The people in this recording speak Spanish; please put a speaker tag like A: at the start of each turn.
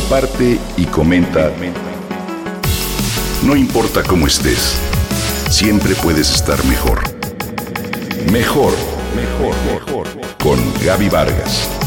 A: comparte y comenta. No importa cómo estés, siempre puedes estar mejor. Mejor, mejor, mejor. Con Gaby Vargas.